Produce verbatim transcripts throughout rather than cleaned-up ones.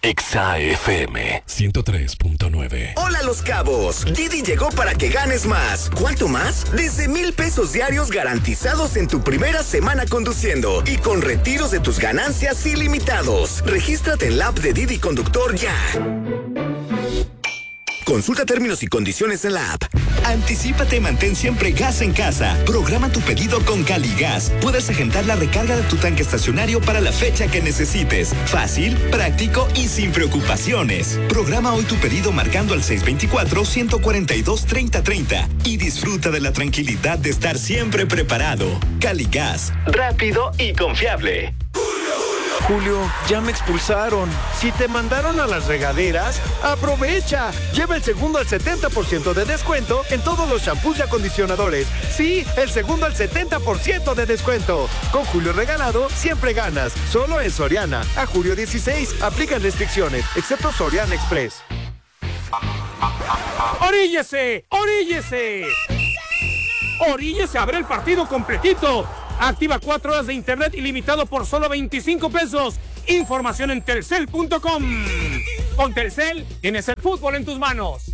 Exa F M ciento tres punto nueve. Hola Los Cabos, Didi llegó para que ganes más. ¿Cuánto más? Desde mil pesos diarios garantizados en tu primera semana conduciendo y con retiros de tus ganancias ilimitados. Regístrate en la app de Didi Conductor ya. Consulta términos y condiciones en la app. Anticípate y mantén siempre gas en casa. Programa tu pedido con Caligas. Puedes agendar la recarga de tu tanque estacionario para la fecha que necesites. Fácil, práctico y sin preocupaciones. Programa hoy tu pedido marcando al seis dos cuatro, uno cuatro dos, tres cero tres cero y disfruta de la tranquilidad de estar siempre preparado. Caligas, rápido y confiable. Julio, ya me expulsaron. Si te mandaron a las regaderas, aprovecha. Lleva el segundo al setenta por ciento de descuento en todos los shampoos y acondicionadores. Sí, el segundo al setenta por ciento de descuento. Con Julio regalado, siempre ganas. Solo en Soriana. A julio dieciséis. Aplican restricciones, excepto Soriana Express. ¡Oríllese! ¡Oríllese! ¡Oríllese a ver el partido completito! Activa cuatro horas de internet ilimitado por solo veinticinco pesos. Información en telcel punto com. Con Telcel tienes el fútbol en tus manos.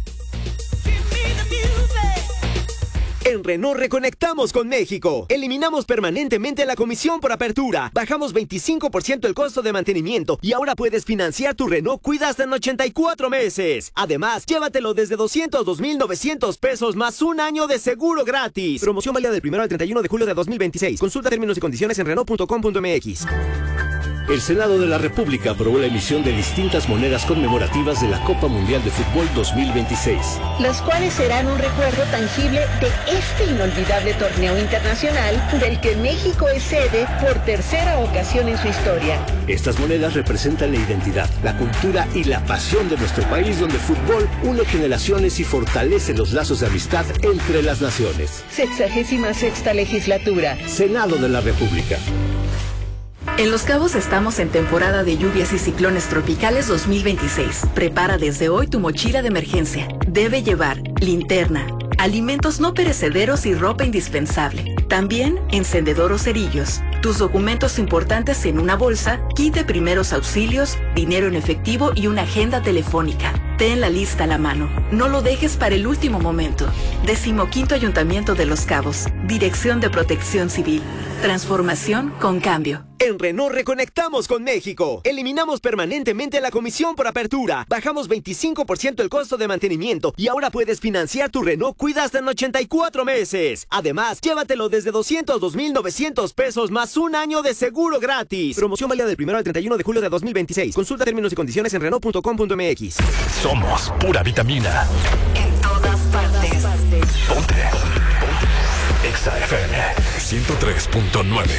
En Renault reconectamos con México. Eliminamos permanentemente la comisión por apertura. Bajamos veinticinco por ciento el costo de mantenimiento y ahora puedes financiar tu Renault Cuida hasta en ochenta y cuatro meses. Además, llévatelo desde doscientos dos mil novecientos pesos más un año de seguro gratis. Promoción válida del primero al treinta y uno de julio de dos mil veintiséis. Consulta términos y condiciones en renault punto com punto m x. El Senado de la República aprobó la emisión de distintas monedas conmemorativas de la Copa Mundial de Fútbol dos mil veintiséis. Las cuales serán un recuerdo tangible de este inolvidable torneo internacional del que México es sede por tercera ocasión en su historia. Estas monedas representan la identidad, la cultura y la pasión de nuestro país, donde el fútbol une generaciones y fortalece los lazos de amistad entre las naciones. Sexagésima sexta legislatura. Senado de la República. En Los Cabos estamos en temporada de lluvias y ciclones tropicales dos mil veintiséis. Prepara desde hoy tu mochila de emergencia. Debe llevar linterna, alimentos no perecederos y ropa indispensable. También encendedor o cerillos, tus documentos importantes en una bolsa, kit de primeros auxilios, dinero en efectivo y una agenda telefónica. Ten la lista a la mano. No lo dejes para el último momento. Decimoquinto Ayuntamiento de Los Cabos. Dirección de Protección Civil. Transformación con cambio. En Renault reconectamos con México. Eliminamos permanentemente la comisión por apertura. Bajamos veinticinco por ciento el costo de mantenimiento y ahora puedes financiar tu Renault Cuida hasta en ochenta y cuatro meses. Además, llévatelo desde doscientos dos mil novecientos pesos más un año de seguro gratis. Promoción válida del primero al treinta y uno de julio de dos mil veintiséis. Consulta términos y condiciones en renault punto com punto m x. Somos pura vitamina. En todas partes. Ponte. Ponte. Exa F M ciento tres punto nueve.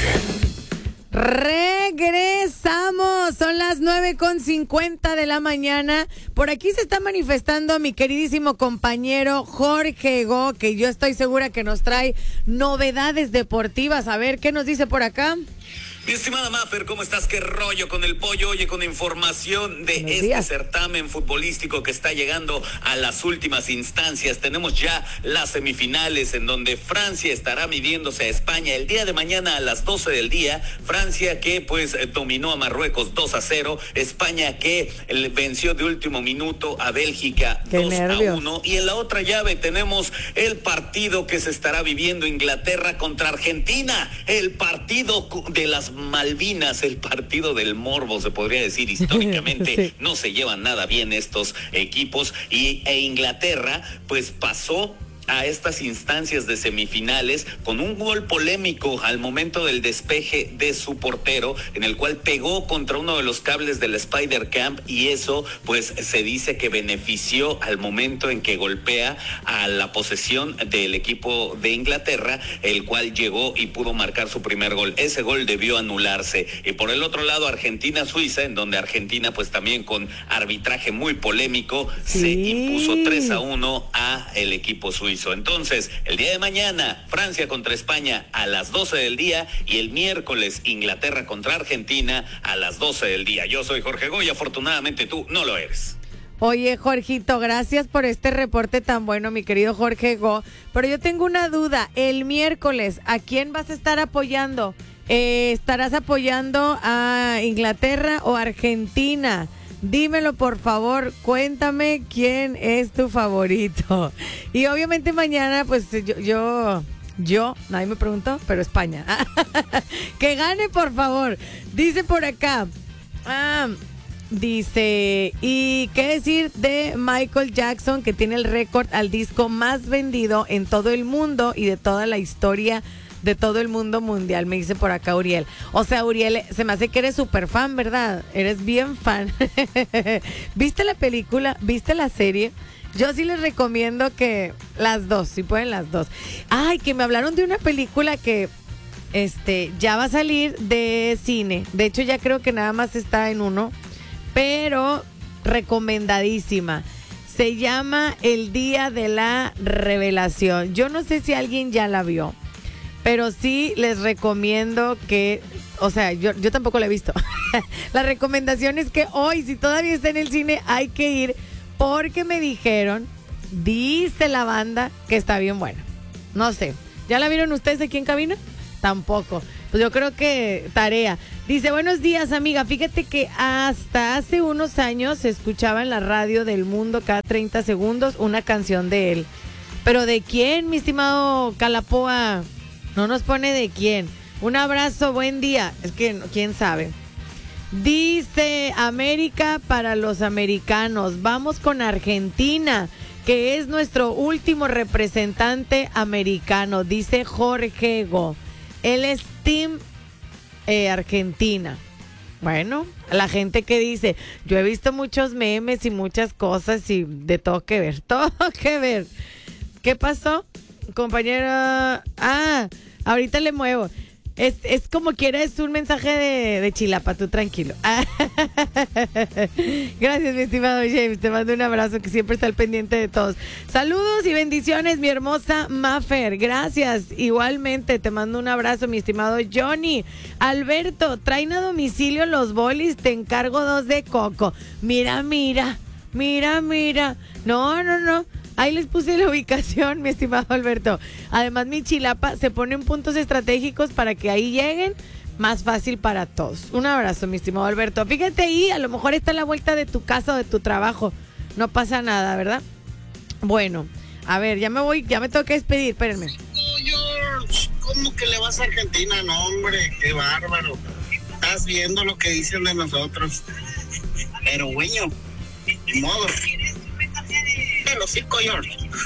Regresamos, son las nueve con cincuenta de la mañana. Por aquí se está manifestando mi queridísimo compañero Jorge Go, que yo estoy segura que nos trae novedades deportivas. A ver, ¿qué nos dice por acá? Mi estimada Mafer, ¿cómo estás? ¿Qué rollo con el pollo? Oye, con información de Buenos este días. certamen futbolístico que está llegando a las últimas instancias. Tenemos ya las semifinales en donde Francia estará midiéndose a España el día de mañana a las doce del día. Francia que pues dominó a Marruecos dos a cero. España que venció de último minuto a Bélgica Qué dos a nervios. uno. Y en la otra llave tenemos el partido que se estará viviendo Inglaterra contra Argentina. El partido de las Malvinas, el partido del morbo, se podría decir. Históricamente sí. No se llevan nada bien estos equipos y e Inglaterra pues pasó a estas instancias de semifinales con un gol polémico al momento del despeje de su portero, en el cual pegó contra uno de los cables del Spider Camp, y eso pues se dice que benefició al momento en que golpea a la posesión del equipo de Inglaterra, el cual llegó y pudo marcar su primer gol. Ese gol debió anularse. Y por el otro lado, Argentina-Suiza, en donde Argentina pues también con arbitraje muy polémico sí. se impuso tres a uno a el equipo suizo. Entonces, el día de mañana, Francia contra España a las doce del día y el miércoles, Inglaterra contra Argentina a las doce del día. Yo soy Jorge Goy, afortunadamente tú no lo eres. Oye, Jorgito, gracias por este reporte tan bueno, mi querido Jorge Go. Pero yo tengo una duda. El miércoles, ¿a quién vas a estar apoyando? Eh, ¿Estarás apoyando a Inglaterra o Argentina? dímelo por favor, cuéntame quién es tu favorito. Y obviamente mañana, pues yo, yo, yo, nadie me preguntó, pero España. Que gane, por favor. Dice por acá, ah, dice, ¿y qué decir de Michael Jackson, que tiene el récord al disco más vendido en todo el mundo y de toda la historia de todo el mundo mundial? Me dice por acá Uriel. O sea, Uriel, se me hace que eres súper fan, ¿verdad? Eres bien fan. ¿Viste la película? ¿Viste la serie? Yo sí les recomiendo que las dos, si pueden las dos. Ay, que me hablaron de una película que este ya va a salir de cine. De hecho, ya creo que nada más está en uno, pero recomendadísima. Se llama El Día de la Revelación. Yo no sé si alguien ya la vio, pero sí les recomiendo que, o sea, yo, yo tampoco la he visto. La recomendación es que hoy, si todavía está en el cine, hay que ir, porque me dijeron, dice la banda, que está bien buena. No sé, ¿ya la vieron ustedes aquí en cabina? Tampoco. Pues yo creo que tarea. Dice, buenos días, amiga. Fíjate que hasta hace unos años se escuchaba en la radio del mundo cada treinta segundos una canción de él. ¿Pero de quién, mi estimado Calapoa? No nos pone de quién. Un abrazo, buen día. Es que quién sabe. Dice, América para los americanos. Vamos con Argentina, que es nuestro último representante americano. Dice Jorge Go. Él es Team eh, Argentina. Bueno, la gente que dice, yo he visto muchos memes y muchas cosas y de todo que ver. Todo que ver. ¿Qué pasó, compañera? Ah, ahorita le muevo. Es, es como quiera, es un mensaje de, de Chilapa, tú tranquilo. Gracias, mi estimado James. Te mando un abrazo, que siempre está al pendiente de todos. Saludos y bendiciones, mi hermosa Mafer. Gracias. Igualmente, te mando un abrazo, mi estimado Johnny. Alberto, traen a domicilio los bolis, te encargo dos de coco. Mira, mira, mira, mira. No, no, no. Ahí les puse la ubicación, mi estimado Alberto. Además, mi Chilapa se pone en puntos estratégicos para que ahí lleguen más fácil para todos. Un abrazo, mi estimado Alberto. Fíjate ahí, a lo mejor está a la vuelta de tu casa o de tu trabajo. No pasa nada, ¿verdad? Bueno, a ver, ya me voy, ya me tengo que despedir, espérenme. George, ¿cómo que le vas a Argentina? No, hombre, qué bárbaro. Estás viendo lo que dicen de nosotros. Pero, güeño, ni modo. Los cinco, George.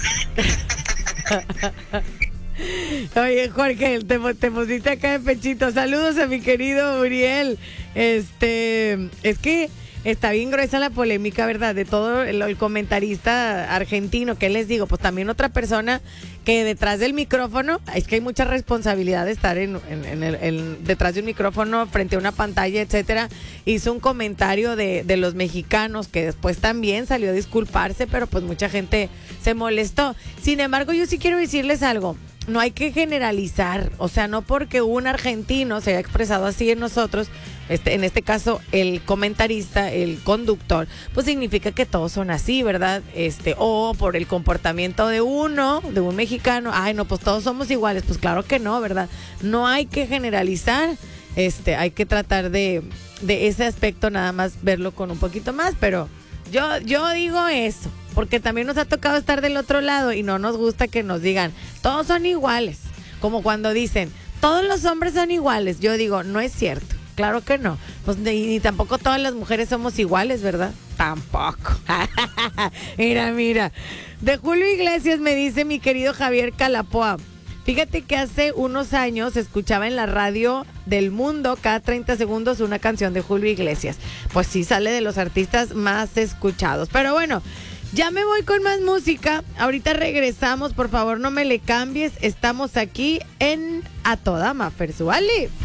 Oye, Jorge, te, te pusiste acá de pechito. Saludos a mi querido Uriel. Este, es que está bien gruesa la polémica, ¿verdad? De todo el, el comentarista argentino, ¿qué les digo? Pues también otra persona que detrás del micrófono, es que hay mucha responsabilidad de estar en, en, en el, en, detrás de un micrófono, frente a una pantalla, etcétera. Hizo un comentario de, de los mexicanos, que después también salió a disculparse, pero pues mucha gente se molestó. Sin embargo, yo sí quiero decirles algo. No hay que generalizar, o sea, no porque un argentino se haya expresado así en nosotros, este, en este caso el comentarista, el conductor, pues significa que todos son así, ¿verdad? Este, o por el comportamiento de uno, de un mexicano, ay no, pues todos somos iguales, pues claro que no, ¿verdad? No hay que generalizar, este, hay que tratar de, de ese aspecto nada más verlo con un poquito más, pero yo, yo digo eso. Porque también nos ha tocado estar del otro lado y no nos gusta que nos digan, todos son iguales. Como cuando dicen, todos los hombres son iguales. Yo digo, no es cierto. Claro que no. Pues ni, ni tampoco todas las mujeres somos iguales, ¿verdad? Tampoco. Mira, mira. De Julio Iglesias me dice mi querido Javier Calapoa. Fíjate que hace unos años se escuchaba en la radio del mundo cada treinta segundos una canción de Julio Iglesias. Pues sí, sale de los artistas más escuchados. Pero bueno, ya me voy con más música. Ahorita regresamos, por favor no me le cambies. Estamos aquí en A Toda Mafer Suali.